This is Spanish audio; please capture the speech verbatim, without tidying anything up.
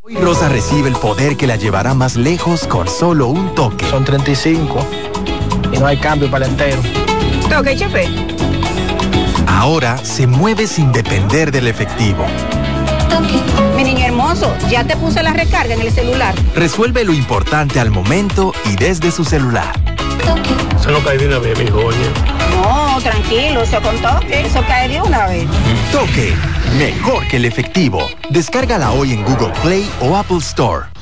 Hoy Rosa recibe el poder que la llevará más lejos con solo un toque. Son treinta y cinco y no hay cambio para el entero. Toque, chefe. Ahora se mueve sin depender del efectivo. Mi niño hermoso, ya te puse la recarga en el celular. Resuelve lo importante al momento y desde su celular. Eso no cae de una vez, mi joya. No, tranquilo, eso con Toque, eso cae de una vez. Toque, mejor que el efectivo. Descárgala hoy en Google Play o Apple Store.